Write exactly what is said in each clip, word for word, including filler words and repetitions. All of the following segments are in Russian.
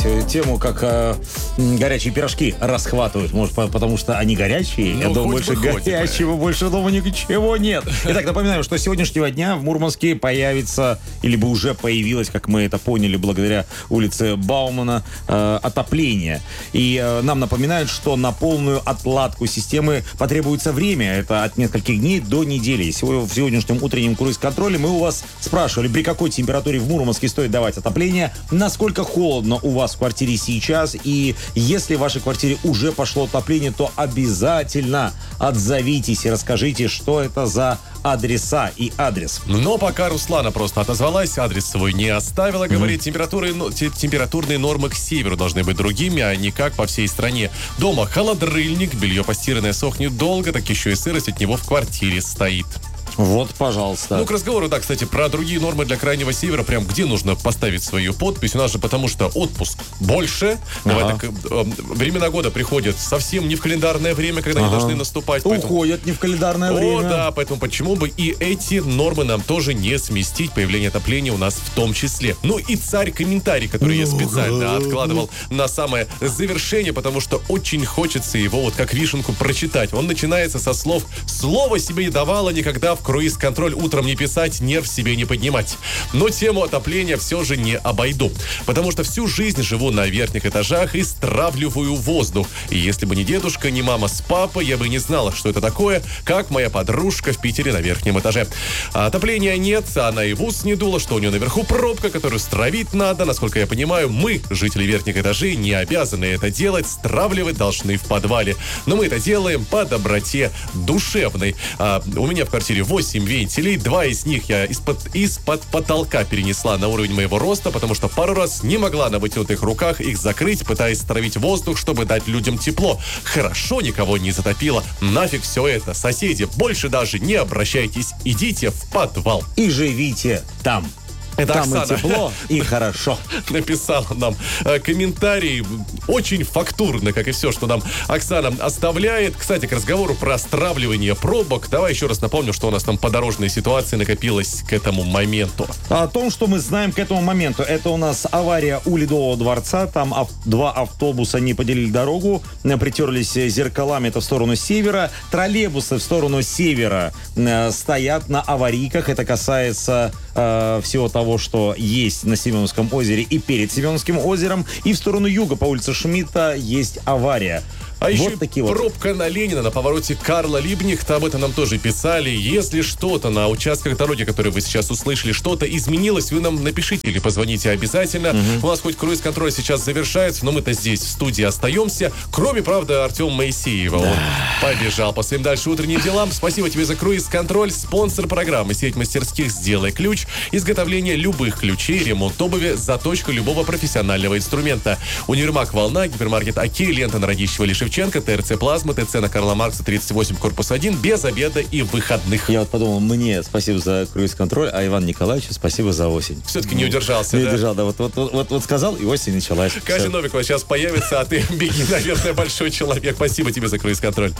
тему, как э, горячие пирожки расхватывают. Может, по- потому что они горячие? Ну, Я думаю, хоть больше бы, хоть бы. горячего, больше дома ничего нет. Итак, напоминаю, что с сегодняшнего дня в Мурманске появится, или бы уже появилось, как мы это поняли, благодаря улице Баумана, э, отопление. И э, нам напоминают, что на полную отладку системы потребуется время. Это от нескольких дней до недели. Сегодня, в сегодняшнем утреннем круиз-контроле мы у вас спрашивали, при какой температуре в Мурманске стоит давать отопление, насколько холодно у вас в квартире сейчас, и если в вашей квартире уже пошло отопление, то обязательно отзовитесь и расскажите, что это за адреса и адрес. Но пока Руслана просто отозвалась, адрес свой не оставила, говорит, mm-hmm. температуры, ну, те- температурные нормы к северу должны быть другими, а не как по всей стране. Дома холодрыльник, белье постиранное сохнет долго, так еще и сырость от него в квартире стоит. Вот, пожалуйста. Ну, к разговору, да, кстати, про другие нормы для Крайнего Севера, прям где нужно поставить свою подпись. У нас же потому что отпуск больше. Давай Ага. так, э, времена года приходят совсем не в календарное время, когда Ага. они должны наступать. Поэтому... Уходят не в календарное О, время. да, поэтому почему бы и эти нормы нам тоже не сместить, появление отопления у нас в том числе. Ну и царь-комментарий, который я специально откладывал на самое завершение, потому что очень хочется его вот как вишенку прочитать. Он начинается со слов «Слово себе не давала никогда в круиз-контроль утром не писать, нерв себе не поднимать». Но тему отопления все же не обойду, потому что всю жизнь живу на верхних этажах и стравливаю воздух. И если бы не дедушка, не мама с папой, я бы не знала, что это такое, как моя подружка в Питере на верхнем этаже. А отопления нет, она и в ус не дула, что у нее наверху пробка, которую стравить надо. Насколько я понимаю, мы, жители верхних этажей, не обязаны это делать, стравливать должны в подвале. Но мы это делаем по доброте душевной. А, у меня в квартире восемь вентилей, два из них я из-под, из-под потолка перенесла на уровень моего роста, потому что пару раз не могла на вытянутых руках их закрыть, пытаясь стравить воздух, чтобы дать людям тепло. Хорошо никого не затопило. Нафиг все это. Соседи, больше даже не обращайтесь. Идите в подвал. И живите там. Это Там Оксана и тепло, и хорошо. написала нам э, комментарий очень фактурно, как и все, что нам Оксана оставляет. Кстати, к разговору про стравливание пробок, давай еще раз напомню, что у нас там по дорожной ситуации накопилось к этому моменту. О том, что мы знаем к этому моменту, это у нас авария у Ледового дворца. Там ав- два автобуса не поделили дорогу, э, притерлись э, зеркалами, это в сторону севера. Троллейбусы в сторону севера э, стоят на аварийках. Это касается э, всего того, что есть на Семеновском озере и перед Семеновским озером. И в сторону юга по улице Шмидта есть авария. А вот еще такие вот. пробка на Ленина на повороте Карла Либнихта. Об этом нам тоже писали. Если что-то на участках дороги, которые вы сейчас услышали, что-то изменилось, вы нам напишите или позвоните обязательно. Угу. У нас хоть круиз-контроль сейчас завершается, но мы-то здесь в студии остаемся. Кроме, правда, Артема Моисеева. Да. Он побежал по своим дальше утренним делам. Спасибо тебе за круиз-контроль. Спонсор программы «Сеть мастерских «Сделай ключ». Изготовление любых ключей, ремонт обуви, заточка любого профессионального инструмента. Универмаг «Волна», гипермаркет «Окей», лента на Радищева Шевченко, ТРЦ «Плазма», ТЦ на Карла Маркса, тридцать восемь, корпус один, без обеда и выходных. Я вот подумал, мне спасибо за круиз-контроль, а Ивану Николаевичу спасибо за осень. Все-таки не удержался, Не да? удержал, да. Вот, вот, вот, вот, вот сказал, и осень началась. Катя Все. Новикова сейчас появится, а ты беги, наверное, большой человек. Спасибо тебе за круиз-контроль.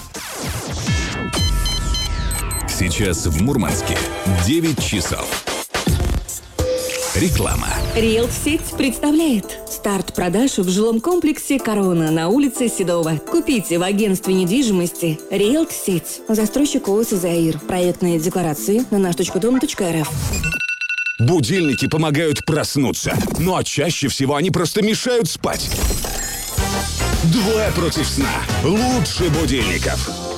Сейчас в Мурманске девять часов. Реклама. Риэлт-сеть представляет старт продаж в жилом комплексе «Корона» на улице Седова. Купите в агентстве недвижимости Риэлт-сеть. Застройщик ООО «Заир». Проектные декларации на наш точка дом точка рф. Будильники помогают проснуться, ну а чаще всего они просто мешают спать. Двое против сна. Лучше будильников.